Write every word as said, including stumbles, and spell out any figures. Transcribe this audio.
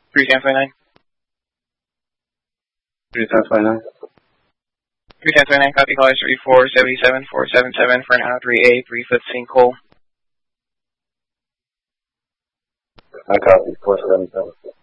three ten twenty-nine. three ten twenty-nine. three ten twenty-nine, copy call is three four seven seven four seven seven for now three A, three foot sinkhole. I copy four seven seven.